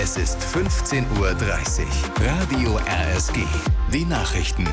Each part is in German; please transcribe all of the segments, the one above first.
Es ist 15:30 Uhr. Radio RSG. Die Nachrichten.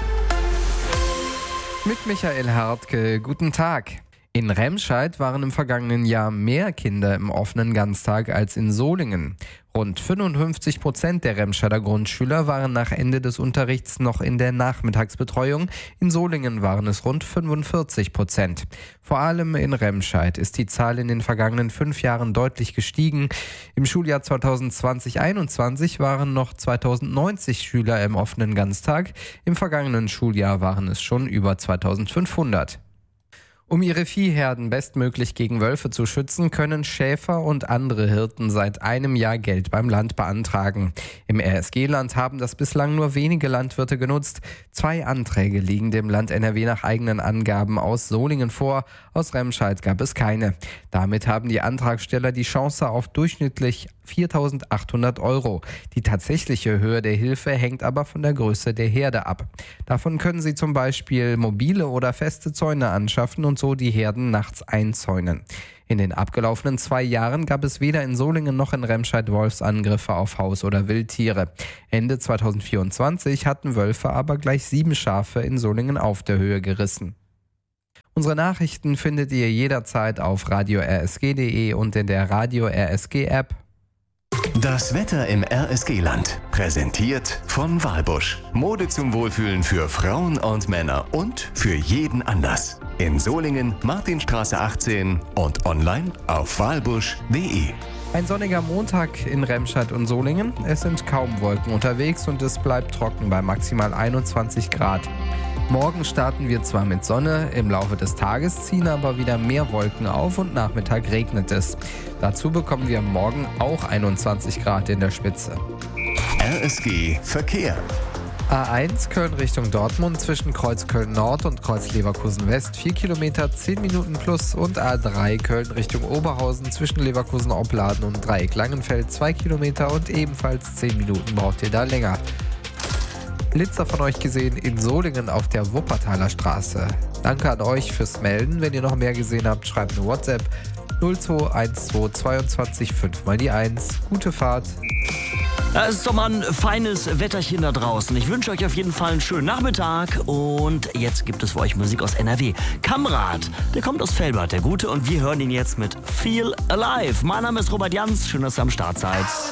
Mit Michael Hartke, guten Tag. In Remscheid waren im vergangenen Jahr mehr Kinder im offenen Ganztag als in Solingen. Rund 55% der Remscheider Grundschüler waren nach Ende des Unterrichts noch in der Nachmittagsbetreuung. In Solingen waren es rund 45%. Vor allem in Remscheid ist die Zahl in den vergangenen 5 Jahren deutlich gestiegen. Im Schuljahr 2020/21 waren noch 2090 Schüler im offenen Ganztag. Im vergangenen Schuljahr waren es schon über 2500. Um ihre Viehherden bestmöglich gegen Wölfe zu schützen, können Schäfer und andere Hirten seit einem Jahr Geld beim Land beantragen. Im RSG-Land haben das bislang nur wenige Landwirte genutzt. 2 Anträge liegen dem Land NRW nach eigenen Angaben aus Solingen vor. Aus Remscheid gab es keine. Damit haben die Antragsteller die Chance auf durchschnittlich 4.800 €. Die tatsächliche Höhe der Hilfe hängt aber von der Größe der Herde ab. Davon können sie zum Beispiel mobile oder feste Zäune anschaffen und so die Herden nachts einzäunen. In den abgelaufenen 2 Jahren gab es weder in Solingen noch in Remscheid Wolfsangriffe auf Haus- oder Wildtiere. Ende 2024 hatten Wölfe aber gleich 7 Schafe in Solingen auf der Höhe gerissen. Unsere Nachrichten findet ihr jederzeit auf radio-rsg.de und in der Radio RSG App. Das Wetter im RSG-Land. Präsentiert von Walbusch. Mode zum Wohlfühlen für Frauen und Männer und für jeden Anlass. In Solingen, Martinstraße 18 und online auf walbusch.de. Ein sonniger Montag in Remscheid und Solingen. Es sind kaum Wolken unterwegs und es bleibt trocken bei maximal 21 Grad. Morgen starten wir zwar mit Sonne, im Laufe des Tages ziehen aber wieder mehr Wolken auf und Nachmittag regnet es. Dazu bekommen wir morgen auch 21 Grad in der Spitze. RSG Verkehr. A1 Köln Richtung Dortmund zwischen Kreuz Köln Nord und Kreuz Leverkusen West 4 Kilometer 10 Minuten plus und A3 Köln Richtung Oberhausen zwischen Leverkusen Opladen und Dreieck Langenfeld 2 Kilometer und ebenfalls 10 Minuten braucht ihr da länger. Blitzer von euch gesehen in Solingen auf der Wuppertaler Straße. Danke an euch fürs Melden. Wenn ihr noch mehr gesehen habt, schreibt eine WhatsApp 0212 22 5 mal die 1. Gute Fahrt. Es ist doch mal ein feines Wetterchen da draußen. Ich wünsche euch auf jeden Fall einen schönen Nachmittag. Und jetzt gibt es für euch Musik aus NRW. Kamrat, der kommt aus Velbert, der Gute. Und wir hören ihn jetzt mit Feel Alive. Mein Name ist Robert Jans. Schön, dass ihr am Start seid.